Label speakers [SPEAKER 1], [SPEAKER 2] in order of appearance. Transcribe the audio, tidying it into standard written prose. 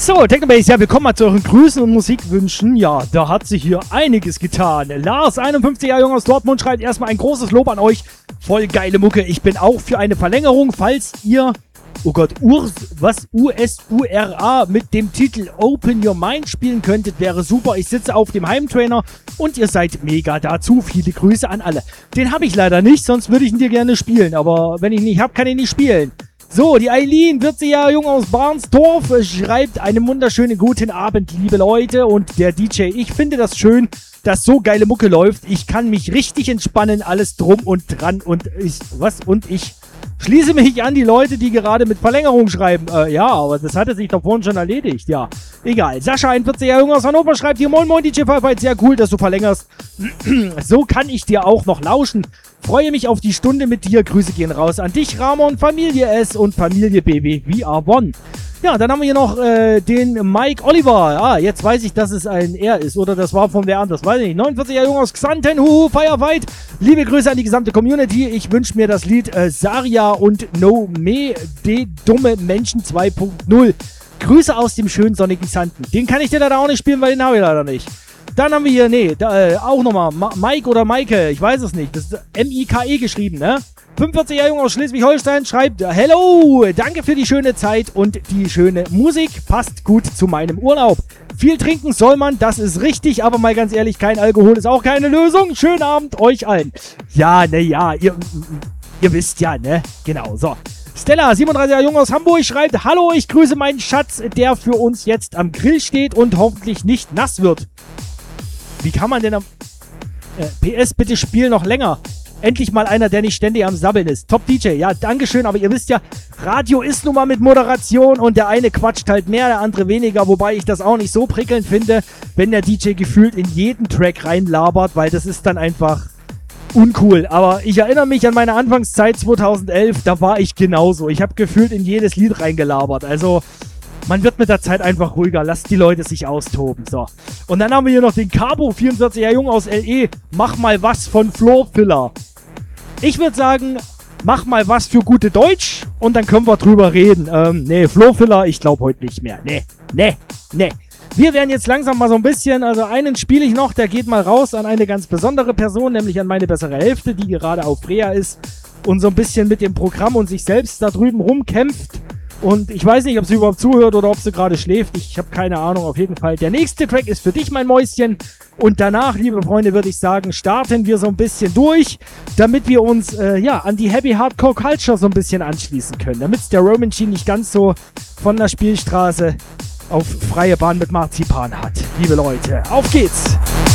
[SPEAKER 1] So, Technobase, ja, wir kommen mal zu euren Grüßen und Musikwünschen. Ja, da hat sich hier einiges getan. Lars, 51 Jahre jung aus Dortmund, schreibt erstmal ein großes Lob an euch. Voll geile Mucke. Ich bin auch für eine Verlängerung, falls ihr, oh Gott, USURA mit dem Titel Open Your Mind spielen könntet, wäre super. Ich sitze auf dem Heimtrainer und ihr seid mega dazu. Viele Grüße an alle. Den habe ich leider nicht, sonst würde ich ihn dir gerne spielen. Aber wenn ich ihn nicht habe, kann ich nicht spielen. So, die Eileen, 40 Jahre jung aus Barnsdorf, schreibt einen wunderschönen guten Abend, liebe Leute. Und der DJ, ich finde das schön, dass so geile Mucke läuft. Ich kann mich richtig entspannen, alles drum und dran. Und ich schließe mich an die Leute, die gerade mit Verlängerung schreiben. Ja, aber das hatte sich doch vorhin schon erledigt. Ja, egal. Sascha, 41 Jahre jung aus Hannover, schreibt hier: Moin Moin DJ Firefight, sehr cool, dass du verlängerst. So kann ich dir auch noch lauschen. Freue mich auf die Stunde mit dir. Grüße gehen raus an dich, Ramon, Familie S und Familie BW. We are one. Ja, dann haben wir hier noch den Mike Oliver. Ah, jetzt weiß ich, dass es ein R ist. Oder das war von wer anders. Weiß ich nicht. 49 Jahre jung aus Xanten. Firefight. Liebe Grüße an die gesamte Community. Ich wünsche mir das Lied Saria und No Me de Dumme Menschen 2.0. Grüße aus dem schönen sonnigen Xanten. Den kann ich dir leider auch nicht spielen, weil den habe ich leider nicht. Dann haben wir hier, auch nochmal Mike oder Maike. Ich weiß es nicht. Das ist M-I-K-E geschrieben, ne? 45 Jahre jung aus Schleswig-Holstein schreibt: Hello, danke für die schöne Zeit und die schöne Musik. Passt gut zu meinem Urlaub. Viel trinken soll man, das ist richtig, aber mal ganz ehrlich, kein Alkohol ist auch keine Lösung. Schönen Abend euch allen. Ja, ihr wisst ja, ne? Genau, so. Stella, 37 Jahre jung aus Hamburg, schreibt: Hallo, ich grüße meinen Schatz, der für uns jetzt am Grill steht und hoffentlich nicht nass wird. Wie kann man denn am... PS, bitte spiel noch länger. Endlich mal einer, der nicht ständig am Sabbeln ist. Top DJ, ja, dankeschön, aber ihr wisst ja, Radio ist nun mal mit Moderation und der eine quatscht halt mehr, der andere weniger, wobei ich das auch nicht so prickelnd finde, wenn der DJ gefühlt in jeden Track reinlabert, weil das ist dann einfach uncool. Aber ich erinnere mich an meine Anfangszeit 2011, da war ich genauso. Ich habe gefühlt in jedes Lied reingelabert, also... Man wird mit der Zeit einfach ruhiger. Lasst die Leute sich austoben. So. Und dann haben wir hier noch den Cabo, 44 Jahre jung aus LE. Mach mal was von Floorfiller. Ich würde sagen, mach mal was für gute Deutsch und dann können wir drüber reden. Nee, Floorfiller, ich glaube heute nicht mehr. Nee. Wir werden jetzt langsam mal so ein bisschen, also einen spiele ich noch, der geht mal raus an eine ganz besondere Person, nämlich an meine bessere Hälfte, die gerade auf Freya ist und so ein bisschen mit dem Programm und sich selbst da drüben rumkämpft. Und ich weiß nicht, ob sie überhaupt zuhört oder ob sie gerade schläft. Ich habe keine Ahnung. Auf jeden Fall, der nächste Track ist für dich, mein Mäuschen. Und danach, liebe Freunde, würde ich sagen, starten wir so ein bisschen durch, damit wir uns an die Happy Hardcore Culture so ein bisschen anschließen können. Damit es der Roman G nicht ganz so von der Spielstraße auf freie Bahn mit Marzipan hat. Liebe Leute, auf geht's!